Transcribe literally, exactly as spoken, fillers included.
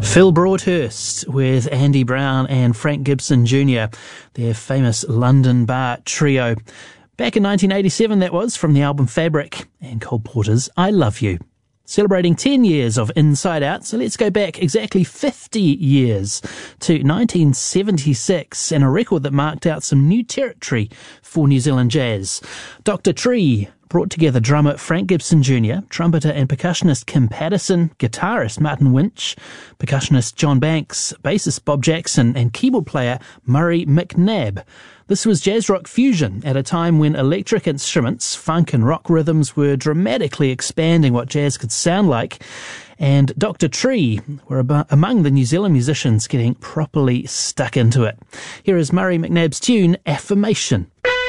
Phil Broadhurst with Andy Brown and Frank Gibson Junior, their famous London bar trio. Back in nineteen eighty-seven, that was, from the album Fabric, and Cole Porter's I Love You. Celebrating ten years of Inside Out, so let's go back exactly fifty years to nineteen seventy-six, and a record that marked out some new territory for New Zealand jazz. Doctor Tree brought together drummer Frank Gibson Junior, trumpeter and percussionist Kim Patterson, guitarist Martin Winch, percussionist John Banks, bassist Bob Jackson, and keyboard player Murray McNabb. This was jazz rock fusion at a time when electric instruments, funk and rock rhythms were dramatically expanding what jazz could sound like, and Doctor Tree were ab- among the New Zealand musicians getting properly stuck into it. Here is Murray McNabb's tune, Affirmation.